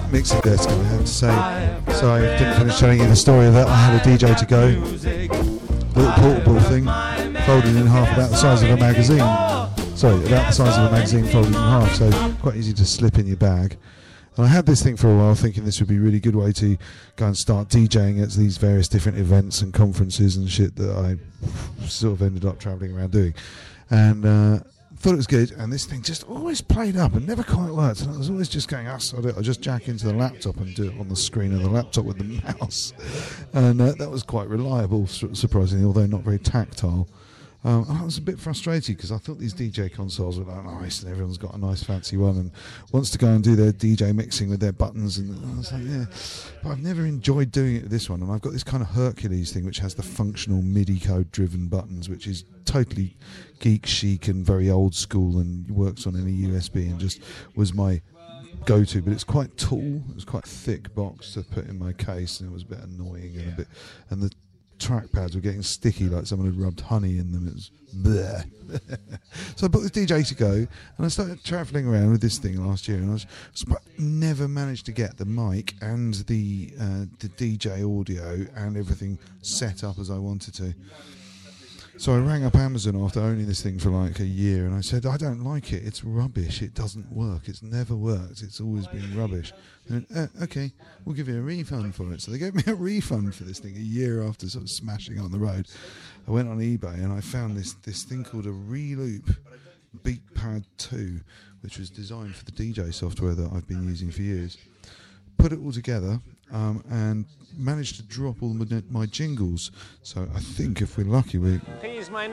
mixing desk, I have to say. So I didn't finish telling you the story of that. I had a DJ to go, little portable thing, folded in half, about the size of a magazine. Sorry, about the size of a magazine folded in half, so quite easy to slip in your bag. And I had this thing for a while, thinking this would be a really good way to go and start DJing at these various different events and conferences and shit that I sort of ended up travelling around doing. And thought it was good, and this thing just always played up and never quite worked. And I was always just going, I'll just jack into the laptop and do it on the screen of the laptop with the mouse. And that was quite reliable, surprisingly, although not very tactile. I was a bit frustrated because I thought these DJ consoles were like nice and everyone's got a nice fancy one and wants to go and do their DJ mixing with their buttons, and I was like, yeah, but I've never enjoyed doing it with this one. And I've got this kind of Hercules thing which has the functional MIDI code driven buttons, which is totally geek chic and very old school and works on any USB, and just was my go-to. But it's quite tall, it was quite a thick box to put in my case, and it was a bit annoying and the trackpads were getting sticky like someone had rubbed honey in them. It was bleh. So I bought this DJ to go, and I started travelling around with this thing last year, and I never managed to get the mic and the DJ audio and everything set up as I wanted to. So I rang up Amazon after owning this thing for like a year, and I said, I don't like it, it's rubbish, it doesn't work, it's never worked, it's always been rubbish. And okay, we'll give you a refund for it. So they gave me a refund for this thing a year after sort of smashing it on the road. I went on eBay and I found this thing called a Reloop Beatpad 2, which was designed for the DJ software that I've been using for years. Put it all together and managed to drop all my jingles. So I think if we're lucky,